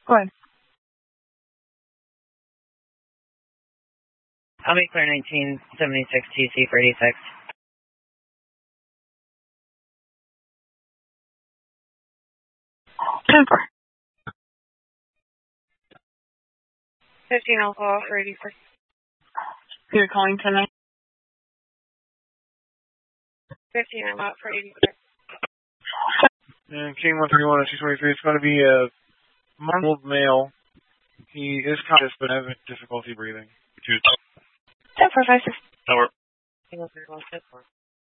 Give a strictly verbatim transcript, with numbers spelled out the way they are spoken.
Go ahead. I'll be clear nineteen seventy-six T C for eighty-six. ten four. fifteen alcohol for eighty-six. You're calling tonight? fifteen I'm out for eighty-six. And King one thirty-one at two twenty-three, it's going to be a month-old male. He is conscious but having difficulty breathing. ten four five six. Over. King one thirty-one,